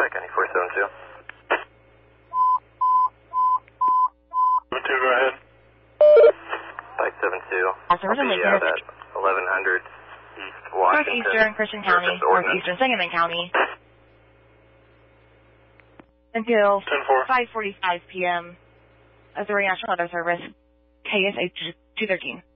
County 472. 72, go ahead. 572. Also, I'll be out at 1100 East Washington. Northeastern Christian County, Northeastern Sangamon County. Until 5:45 p.m. Missouri National Weather Service, KSH 213.